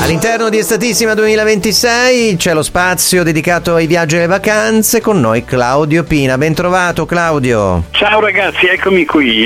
All'interno di Estatissima 2026 c'è lo spazio dedicato ai viaggi e alle vacanze, con noi Claudio Pina. Ben trovato, Claudio. Ciao ragazzi, eccomi qui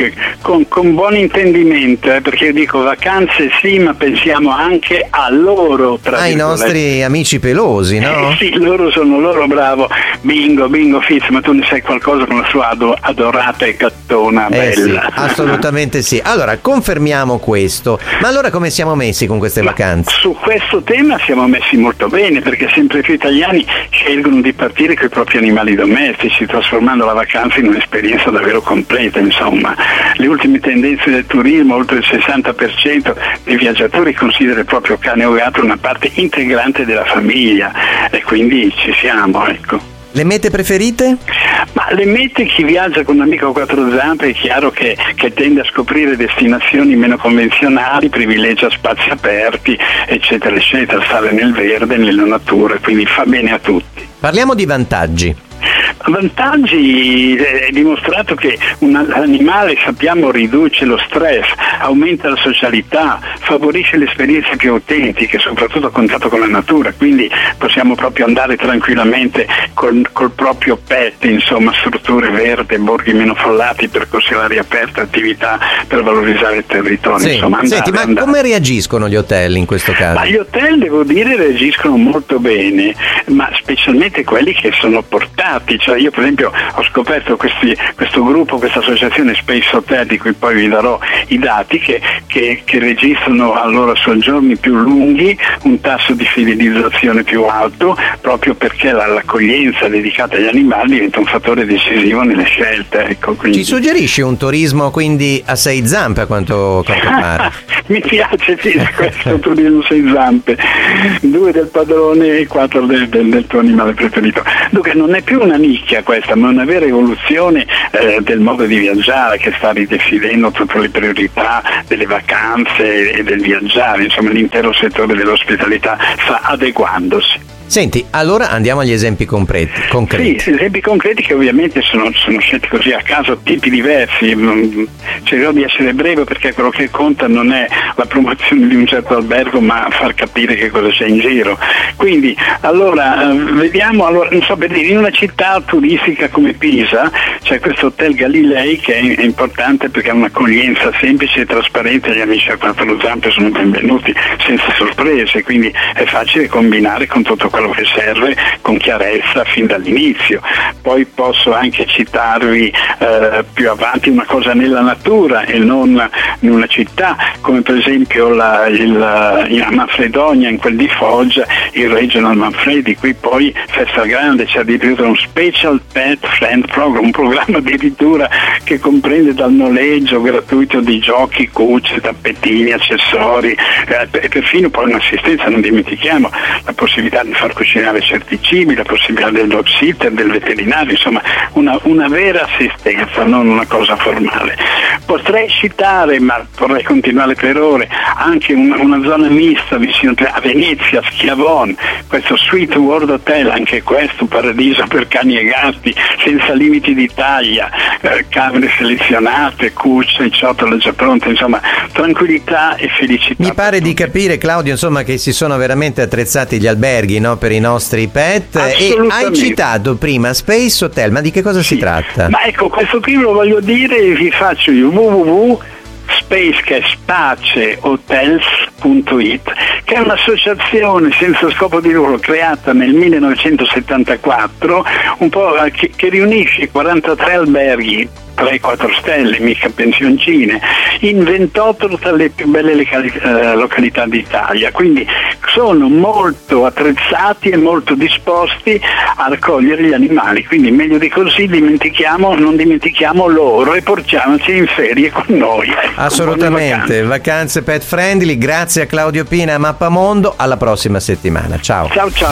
con buon intendimento, perché io dico vacanze sì, ma pensiamo anche a loro, ai nostri amici pelosi, no? Sì, loro sono loro, bravo, bingo Fizz, ma tu ne sai qualcosa con la sua adorata e gattona bella. Sì, assolutamente sì. Allora, confermiamo questo, ma allora come siamo messi con queste vacanze? Su questo tema siamo messi molto bene, perché sempre più italiani scelgono di partire con i propri animali domestici, trasformando la vacanza in un'esperienza davvero completa. Insomma, le ultime tendenze del turismo, oltre il 60% dei viaggiatori considera il proprio cane o gatto una parte integrante della famiglia, e quindi ci siamo, ecco. Le mete preferite? Ma le mete, chi viaggia con un amico a quattro zampe è chiaro che tende a scoprire destinazioni meno convenzionali, privilegia spazi aperti, eccetera, stare nel verde, nella natura, quindi fa bene a tutti. Parliamo di vantaggi. Vantaggi: è dimostrato che un animale, sappiamo, riduce lo stress, aumenta la socialità, favorisce le esperienze più autentiche, soprattutto a contatto con la natura, quindi possiamo proprio andare tranquillamente col proprio pet, insomma, strutture verde, borghi meno follati, percorsi all'aria aperta, attività per valorizzare il territorio. Sì. Insomma, andare. Come reagiscono gli hotel in questo caso? Ma gli hotel, devo dire, reagiscono molto bene, ma specialmente quelli che sono portati. Cioè, io per esempio ho scoperto questo gruppo, questa associazione Space Hotel, di cui poi vi darò i dati, che registrano allora soggiorni più lunghi, un tasso di fidelizzazione più alto, proprio perché l'accoglienza dedicata agli animali diventa un fattore decisivo nelle scelte. Ecco, quindi. Ci suggerisci un turismo quindi a 6 zampe, a quanto pare? Mi piace questo turismo a 6 zampe, 2 del padrone e 4 del tuo animale preferito. Dunque non è più una nicchia questa, ma una vera evoluzione del modo di viaggiare, che sta ridefinendo tutte le priorità delle vacanze e del viaggiare. Insomma, l'intero settore dell'ospitalità sta adeguandosi. Senti, allora andiamo agli esempi concreti. Sì, esempi concreti che ovviamente sono scelti così a caso, tipi diversi. Cercherò di essere breve, perché quello che conta non è la promozione di un certo albergo, ma far capire che cosa c'è in giro. Quindi, allora, vediamo, non so, in una città turistica come Pisa c'è questo Hotel Galilei, che è importante perché ha un'accoglienza semplice e trasparente. Gli amici a quattro zampe sono benvenuti senza sorprese, quindi è facile combinare con tutto quello che serve con chiarezza fin dall'inizio. Poi posso anche citarvi più avanti una cosa nella natura e non in una città, come per esempio in Manfredonia, in quel di Foggia, il Regional Manfredi. Qui poi festa grande, c'è addirittura un Special Pet Friend Program, un programma addirittura che comprende dal noleggio gratuito di giochi, cucce, tappetini, accessori, e perfino poi un'assistenza. Non dimentichiamo la possibilità di far cucinare certi cibi, la possibilità del dog sitter, del veterinario, insomma una vera assistenza, non una cosa formale. Potrei citare, ma vorrei continuare per ore, anche una zona mista vicino a Venezia, Schiavon, questo Sweet World Hotel, anche questo paradiso per cani e gatti, senza limiti di taglia, camere selezionate, cucce, ciotole già pronte, insomma tranquillità e felicità. Mi pare di capire, Claudio, insomma, che si sono veramente attrezzati gli alberghi, no, per i nostri pet. E hai citato prima Space Hotel, ma di che cosa si tratta? Ma ecco, questo qui lo voglio dire, vi faccio io www.space, che è spaceHotels.it, che è un'associazione senza scopo di lucro creata nel 1974, un po' che riunisce 43 alberghi 3-4 stelle, mica pensioncine, in 28 tra le più belle località d'Italia. Quindi sono molto attrezzati e molto disposti a raccogliere gli animali, quindi meglio di così non dimentichiamo loro e portiamoci in ferie con noi. Assolutamente, vacanze pet friendly. Grazie a Claudio Pina, a Mappamondo, alla prossima settimana. Ciao. Ciao.